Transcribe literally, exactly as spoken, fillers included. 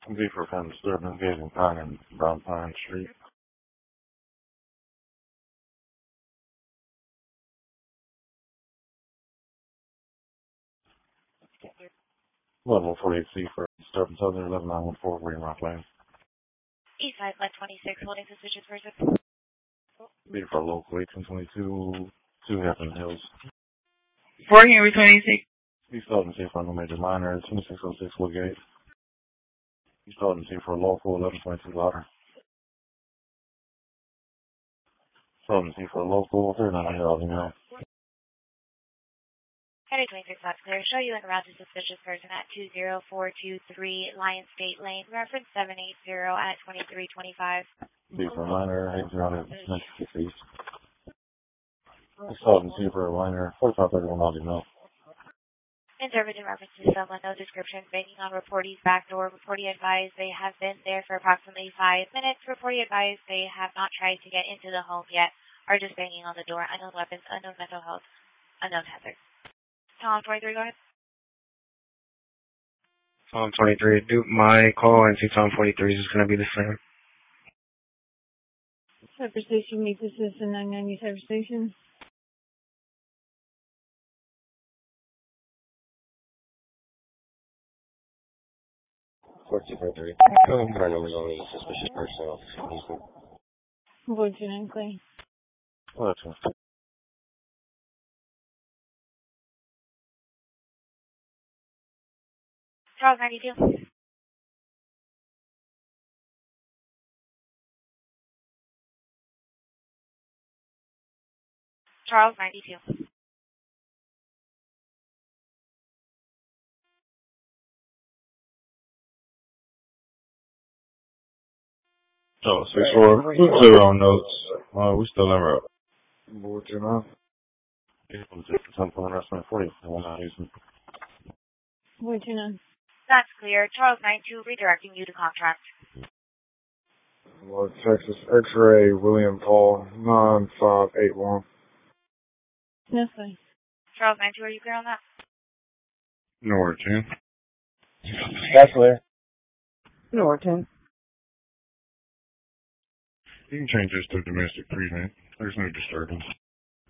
V for Penn disturbance, Gazing Pine and Brown Pine Street. Level forty-eight C for disturbance other eleven nine one four Green Rock Lane. East side, flight twenty-six, holding suspicious person. V for local eighteen twenty-two, two Hampton Hills. four Henry twenty-six. East Elton C for no major minor, twenty-six oh six Woodgate. East Elton C for local eleven twenty-two Louder. Elton C for local thirty-nine hundred Alvin. Heading twenty-six, that's clear. Show you en route to suspicious person at two zero four two three Lion State Lane, reference seven eight zero at twenty-three twenty-five. B for minor, eight zero ninety-six East. East Elton C for minor, forty-five thirty-one Alvin Mill. Interpreting reference to someone, no description, banging on reportee's back door. Reportee advised they have been there for approximately five minutes. Reportee advised they have not tried to get into the home yet, are just banging on the door. Unknown weapons, unknown mental health, unknown hazard. Tom twenty-three, go ahead. Tom twenty-three, do my call and see Tom forty-three is going to be the same. Cyber Station, meet this is the nine ninety Cyber Station. fourteen forty-three. Oh, I'm trying to go to suspicious person. fourteen Clay. Oh, that's one. Charles ninety-two. Charles ninety-two. Oh, six four zero notes. Uh, we still never up. What you know? Something restaurant forty. We're not using. fourteen That's clear. Charles ninety-two, redirecting you to contract. Lord Texas X-ray William Paul nine five eight one. Yes, sir. Charles ninety-two, are you clear on that? Norton. That's clear. Norton. You can change this to domestic prevent. There's no disturbance.